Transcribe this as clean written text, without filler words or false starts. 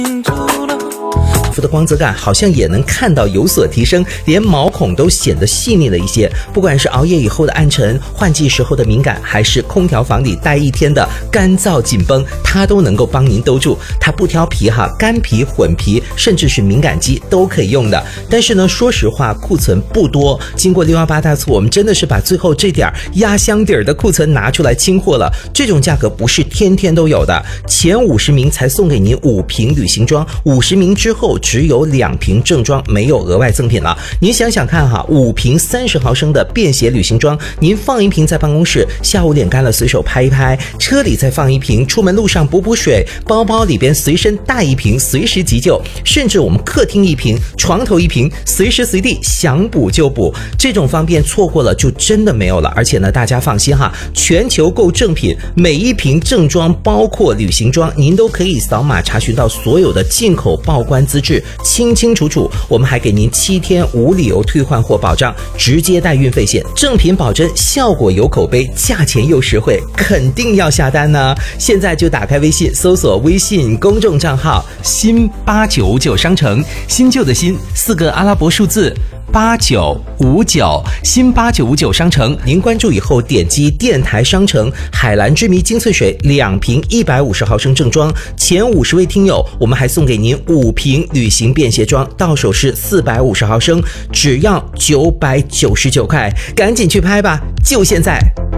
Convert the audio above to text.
皮肤的光泽感好像也能看到有所提升，连毛孔都显得细腻了一些。不管是熬夜以后的暗沉、换季时候的敏感，还是空调房里待一天的干燥紧绷，它都能够帮您兜住。它不挑皮哈，干皮、混皮，甚至是敏感肌都可以用的。但是呢，说实话，库存不多。经过618大促，我们真的是把最后这点压箱底儿的库存拿出来清货了。这种价格不是天天都有的，前50名才送给您5瓶旅行装，50名之后只有2瓶正装，没有额外赠品了。您想想看哈，5瓶30毫升的便携旅行装，您放一瓶在办公室，下午脸干了随手拍一拍，车里再放一瓶，出门路上补水，包包里边随身带一瓶，随时急救，甚至我们客厅一瓶，床头一瓶，随时随地想补就补。这种方便错过了就真的没有了。而且呢，大家放心哈，全球购正品，每一瓶正装包括旅行装，您都可以扫码查询到所有的进口报关资质，清清楚楚。我们还给您7天无理由退换货保障，直接带运费险，正品保真，效果有口碑，价钱又实惠，肯定要下单呢。现在就打开微信，搜索微信公众账号新8959商城，新旧的新4个阿拉伯数字8959，新8959商城。您关注以后点击电台商城，海蓝之谜精粹水2瓶150毫升正装，前50位听友我们还送给您5瓶旅行便携装，到手是450毫升，只要999块，赶紧去拍吧，就现在。